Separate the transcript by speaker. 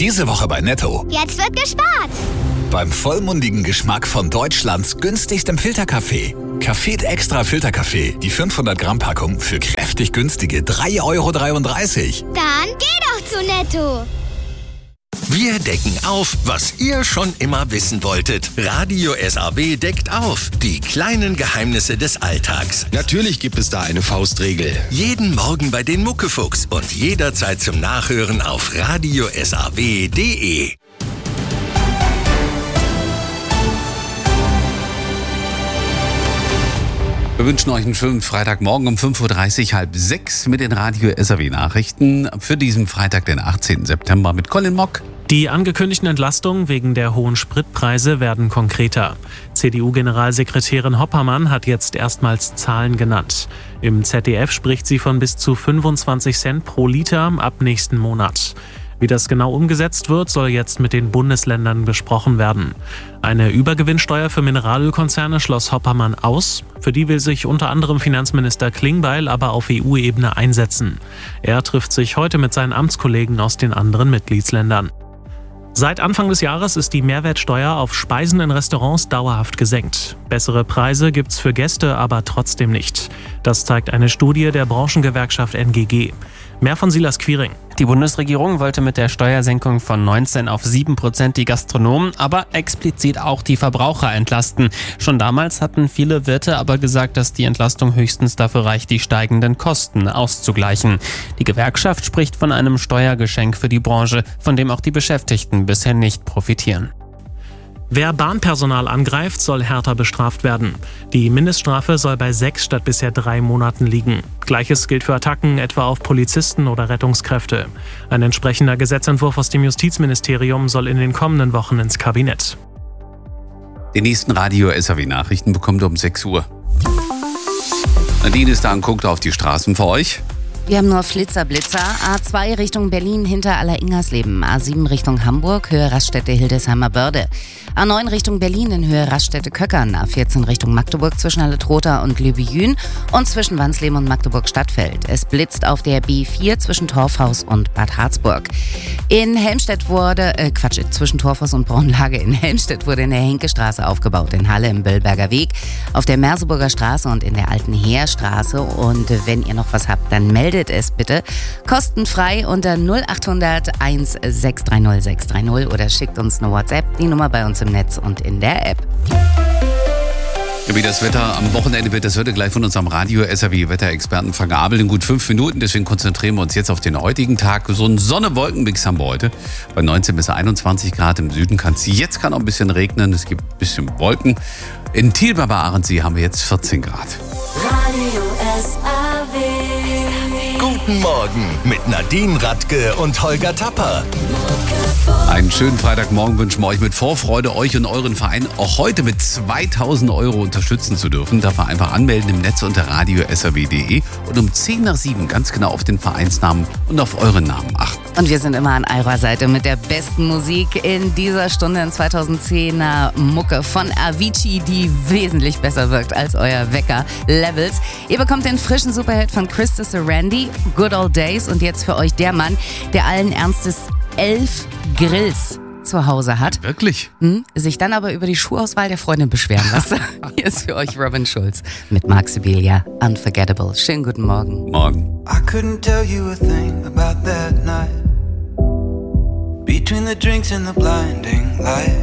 Speaker 1: Diese Woche bei Netto.
Speaker 2: Jetzt wird gespart.
Speaker 1: Beim vollmundigen Geschmack von Deutschlands günstigstem Filterkaffee. Café Extra Filterkaffee. Die 500 Gramm Packung für kräftig günstige 3,33 Euro.
Speaker 2: Dann geh doch zu Netto.
Speaker 3: Wir decken auf, was ihr schon immer wissen wolltet. Radio SAW deckt auf. Die kleinen Geheimnisse des Alltags.
Speaker 4: Natürlich gibt es da eine Faustregel.
Speaker 3: Jeden Morgen bei den Muckefuchs und jederzeit zum Nachhören auf radiosaw.de.
Speaker 5: Wir wünschen euch einen schönen Freitagmorgen um 5.30 Uhr, halb 6 mit den Radio SAW Nachrichten für diesen Freitag, den 18. September mit Colin Mock.
Speaker 6: Die angekündigten Entlastungen wegen der hohen Spritpreise werden konkreter. CDU-Generalsekretärin Hoppermann hat jetzt erstmals Zahlen genannt. Im ZDF spricht sie von bis zu 25 Cent pro Liter ab nächsten Monat. Wie das genau umgesetzt wird, soll jetzt mit den Bundesländern besprochen werden. Eine Übergewinnsteuer für Mineralölkonzerne schloss Hoppermann aus. Für die will sich unter anderem Finanzminister Klingbeil aber auf EU-Ebene einsetzen. Er trifft sich heute mit seinen Amtskollegen aus den anderen Mitgliedsländern. Seit Anfang des Jahres ist die Mehrwertsteuer auf Speisen in Restaurants dauerhaft gesenkt. Bessere Preise gibt's für Gäste aber trotzdem nicht. Das zeigt eine Studie der Branchengewerkschaft NGG. Mehr von Silas Quiring.
Speaker 7: Die Bundesregierung wollte mit der Steuersenkung von 19 auf 7% die Gastronomen, aber explizit auch die Verbraucher entlasten. Schon damals hatten viele Wirte aber gesagt, dass die Entlastung höchstens dafür reicht, die steigenden Kosten auszugleichen. Die Gewerkschaft spricht von einem Steuergeschenk für die Branche, von dem auch die Beschäftigten bisher nicht profitieren.
Speaker 6: Wer Bahnpersonal angreift, soll härter bestraft werden. Die Mindeststrafe soll bei 6 statt bisher 3 Monaten liegen. Gleiches gilt für Attacken etwa auf Polizisten oder Rettungskräfte. Ein entsprechender Gesetzentwurf aus dem Justizministerium soll in den kommenden Wochen ins Kabinett.
Speaker 5: Die nächsten Radio SAW Nachrichten bekommt ihr um 6 Uhr. Nadine ist da und guckt auf die Straßen für euch.
Speaker 8: Wir haben nur Blitzer. A2 Richtung Berlin hinter Aller-Ingersleben. A7 Richtung Hamburg, Höhe Raststätte Hildesheimer Börde. A9 Richtung Berlin in Höhe Raststätte Köckern. A14 Richtung Magdeburg zwischen Halle-Trotha und Lübejün und zwischen Wansleben und Magdeburg-Stadtfeld. Es blitzt auf der B4 zwischen Torfhaus und Bad Harzburg. In Helmstedt zwischen Torfhaus und Braunlage in Helmstedt wurde in der Henkestraße aufgebaut. In Halle im Böllberger Weg, auf der Merseburger Straße und in der Alten Heerstraße. Und wenn ihr noch was habt, dann meldet es bitte kostenfrei unter 0800 1630 630 oder schickt uns eine WhatsApp, die Nummer bei uns im Netz und in der App.
Speaker 5: Wie das Wetter am Wochenende wird, das hört ihr gleich von unserem Radio SAW Wetterexperten Vergabel in gut 5 Minuten. Deswegen konzentrieren wir uns jetzt auf den heutigen Tag. So einen Sonne-Wolken-Mix haben wir heute. Bei 19 bis 21 Grad im Süden kann es jetzt auch ein bisschen regnen. Es gibt ein bisschen Wolken. In Thiel bei Ahrensee haben wir jetzt 14 Grad.
Speaker 9: Radio SAW.
Speaker 3: Guten Morgen mit Nadine Radke und Holger Tapper.
Speaker 5: Einen schönen Freitagmorgen wünschen wir euch mit Vorfreude, euch und euren Verein auch heute mit 2.000 € unterstützen zu dürfen. Dafür einfach anmelden im Netz unter radiosaw.de und um 10 nach 7 ganz genau auf den Vereinsnamen und auf euren Namen achten.
Speaker 8: Und wir sind immer an eurer Seite mit der besten Musik in dieser Stunde in 2010er Mucke von Avicii, die wesentlich besser wirkt als euer Wecker Levels. Ihr bekommt den frischen Superhit von Krista Randy, Good Old Days, und jetzt für euch der Mann, der allen Ernstes 11 Grills zu Hause hat.
Speaker 5: Wirklich?
Speaker 8: Sich dann aber über die Schuhauswahl der Freundin beschweren lässt. Hier ist für euch Robin Schulz mit Marc Sibilia, Unforgettable. Schönen guten Morgen.
Speaker 5: Morgen.
Speaker 10: I couldn't tell you a thing about that night. Between the drinks and the blinding light,